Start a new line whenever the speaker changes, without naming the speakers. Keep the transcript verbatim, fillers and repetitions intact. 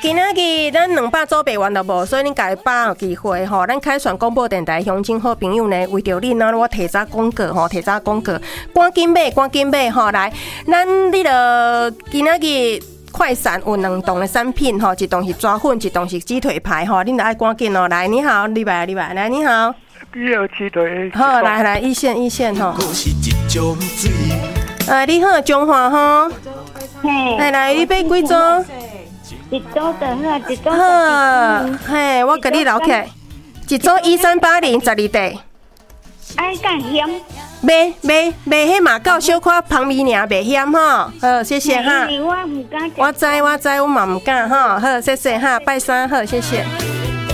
今仔日咱两百组卖完了无，所以恁家把握机会吼。咱凯旋广播电台乡亲好朋友呢，为着恁啊，我提早广告吼，提早广告，赶紧买，赶紧买吼！来，咱迄个今仔日快闪有两档的产品吼，一档是抓粉，一档是鸡腿排吼，恁着爱赶紧哦。来，你好，李白，李白，来，你好。
你好，鸡腿。
好，来来，一线一线吼。哎，你好，中华吼。
嘿。
来来，你买几组？
一组就好，一组就
好，嘿，我甲你留起来，一组一三八零十二地。
爱干咸。
卖卖卖，迄嘛到小可旁边尔，袂险吼。好，谢谢哈。
我唔敢。
我知我知，我嘛唔敢吼。好，谢谢哈，拜三好，谢谢。